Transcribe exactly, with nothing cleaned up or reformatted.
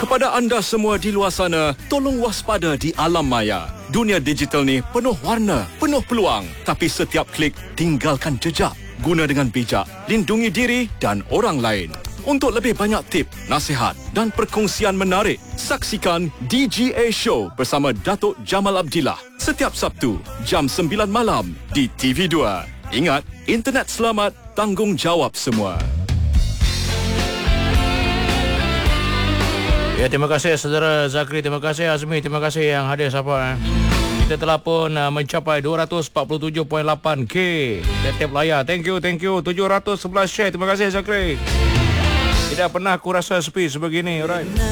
Kepada anda semua di luar sana, tolong waspada di alam maya. Dunia digital ni penuh warna, penuh peluang. Tapi setiap klik, tinggalkan jejak. Guna dengan bijak, lindungi diri dan orang lain. Untuk lebih banyak tip, nasihat dan perkongsian menarik, saksikan D G A Show bersama Datuk Jamal Abdillah setiap Sabtu, jam sembilan malam di T V dua. Ingat, internet selamat, tanggungjawab semua. Ya, terima kasih saudara Zakri, terima kasih Azmi, terima kasih yang hadir siapa. Eh. Kita telah pun uh, mencapai dua ratus empat puluh tujuh perpuluhan lapan K tiap-tiap layar. Thank you, thank you. tujuh ratus sebelas share. Terima kasih Zakri. Tidak pernah aku rasa sepi sebegini. Alright.